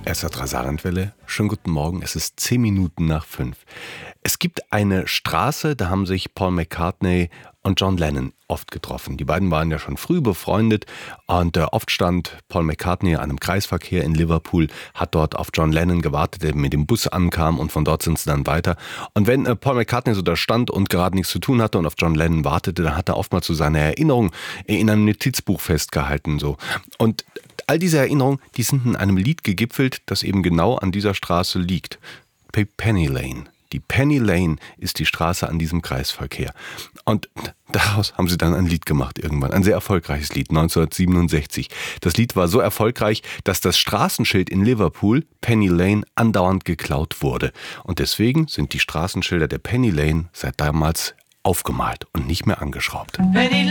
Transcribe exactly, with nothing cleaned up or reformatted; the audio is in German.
S R drei Saarlandwelle. Schönen guten Morgen, es ist zehn Minuten nach fünf. Es gibt eine Straße, da haben sich Paul McCartney und John Lennon oft getroffen. Die beiden waren ja schon früh befreundet und äh, oft stand Paul McCartney an einem Kreisverkehr in Liverpool, hat dort auf John Lennon gewartet, der mit dem Bus ankam und von dort sind sie dann weiter. Und wenn äh, Paul McCartney so da stand und gerade nichts zu tun hatte und auf John Lennon wartete, dann hat er oftmals so seine Erinnerung in einem Notizbuch festgehalten. So. Und all diese Erinnerungen, die sind in einem Lied gegipfelt, das eben genau an dieser Straße liegt. Penny Lane. Die Penny Lane ist die Straße an diesem Kreisverkehr. Und daraus haben sie dann ein Lied gemacht irgendwann. Ein sehr erfolgreiches Lied, neunzehnhundertsiebenundsechzig. Das Lied war so erfolgreich, dass das Straßenschild in Liverpool, Penny Lane, andauernd geklaut wurde. Und deswegen sind die Straßenschilder der Penny Lane seit damals aufgemalt und nicht mehr angeschraubt. Penny